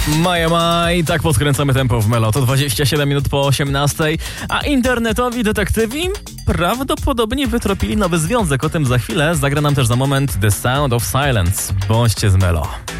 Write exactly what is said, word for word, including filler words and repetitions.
Maja maj, tak podkręcamy tempo w Melo. To dwadzieścia siedem minut po osiemnastej, a internetowi detektywi prawdopodobnie wytropili nowy związek. O tym za chwilę. Zagra nam też za moment The Sound of Silence. Bądźcie z Melo.